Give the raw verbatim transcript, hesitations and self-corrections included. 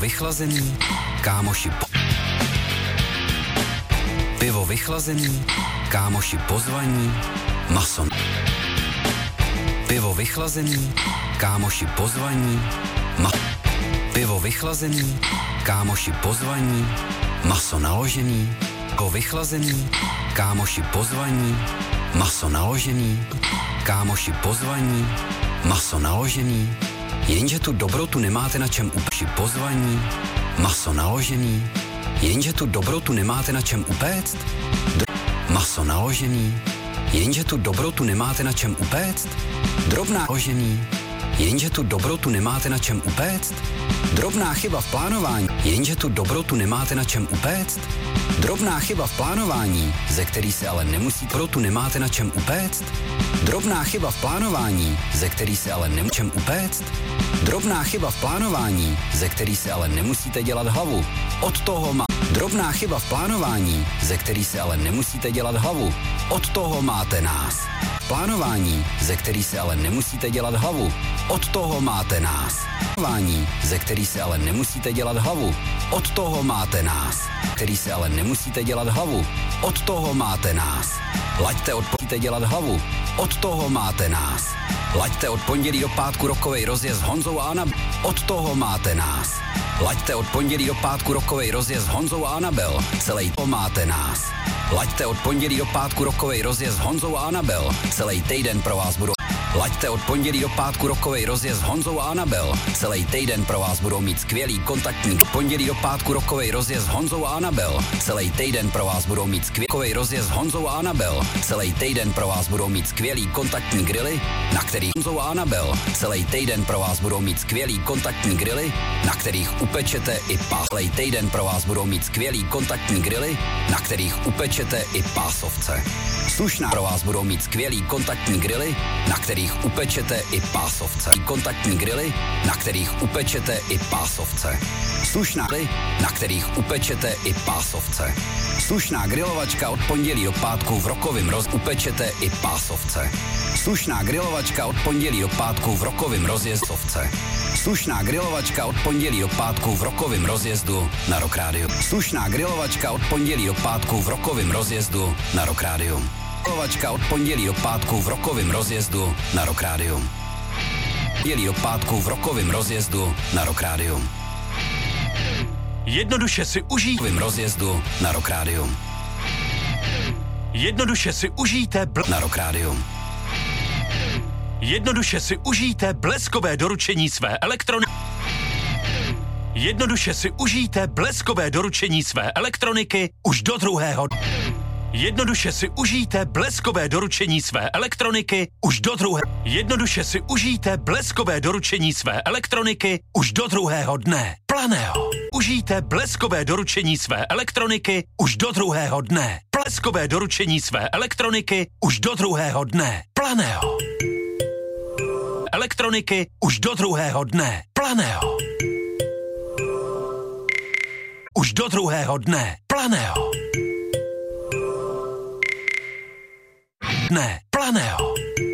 vychlazený, kámoši po... Pivo vychlazený, kámoši pozvaní, maso. Pivo vychlazený, kámoši pozvaní, ma... Pivo vychlazený, kámoši pozvaní, maso naložený. Pivo vychlazený, kámoši pozvaní, maso naložený. Kámoši pozvaní, maso naložený. Jenže tu dobrotu nemáte na čem upéct. Pozvaní, maso naložený. Jenže tu dobrotu nemáte na čem upéct. Dro- maso naložený. Jenže tu dobrotu nemáte na čem upéct. Drobná naložený. Jenže tu dobrotu nemáte na čem upéct. Drobná chyba v plánování. Jenže tu dobrotu nemáte na čem upéct. Drobná chyba v plánování, ze který se ale nemusí. Dobrotu nemáte na čem upéct. Drobná chyba v plánování, ze který se ale nemusí čem upéct. Drobná chyba v plánování, ze který se ale nemusíte dělat hlavu. Od toho má. Drobná chyba v plánování, ze který se ale nemusíte dělat hlavu. Od toho máte nás. Plánování, ze který se ale nemusíte dělat hlavu. Od toho máte nás. Plánování, ze který se ale nemusíte dělat hlavu. Od toho máte nás. Který se ale nemusíte dělat hlavu. Od toho máte nás. Laďte od pondělí dělat hlavu. Od toho máte nás. Laďte od pondělí do pátku rokovej rozjezd s Honzou a Anabel. Od toho máte nás. Laďte od pondělí do pátku rokovej rozjezd s Honzou a Anabel. Celý to máte nás. Laďte od pondělí do pátku rokovej rozjezd s Honzou a Anabel. Celý týden pro vás budou. Laďte od pondělí do pátku rokovej rozjezd s Honzou a Anabel. Celý týden pro vás budou mít skvělý kontaktní. Od pondělí do pátku rokovej rozjezd s Honzou a Anabel. Celý týden pro vás budou mít skvělý rozjezd s Honzou a Anabel. Celý týden pro vás budou mít skvělý kontaktní grily, na kterých Honzou a Anabel. Celý týden pro vás budou mít skvělý kontaktní grily, na kterých upečete i pás. Celý týden pro vás budou mít skvělý kontaktní grily, na kterých upečete i pásovce. Slušná pro vás budou mít skvělý kontaktní grily, na kterých upečete i pásovce. Kontaktní grily, na kterých upečete i pásovce. Slušná grily, na kterých upečete i pásovce. Slušná grilovačka od pondělí do pátku v rokovém roz upečete i pásovce. Slušná grilovačka od pondělí do pátku v rokovém rozjezdovce. Slušná grilovačka od pondělí do pátku v rokovém rozjezdu na Rock Radio. Slušná grilovačka od pondělí do pátku v rokovém rozjezdu na Rock Radio. Grilovačka od pondělí do pátku v rokovém rozjezdu na Rock Radio. Pondělí do pátku v rokovém rozjezdu na Rock Radio. Jednoduše si užijte rozjezdu na Rock Radio. Jednoduše si užijte bl- na Rock Radio. Jednoduše si užijte bleskové doručení své elektroniky. Jednoduše si užijte bleskové doručení své elektroniky už do druhého. Jednoduše si užijte bleskové doručení své elektroniky už do druhé. Jednoduše si užijte bleskové doručení své elektroniky už do druhého dne. Planého. Užijte bleskové doručení své elektroniky už do druhého dne. Bleskové doručení své elektroniky už do druhého dne. Planého. Elektroniky už do druhého dne. Planého. Už do druhého dne. Planého. Dne. Planého.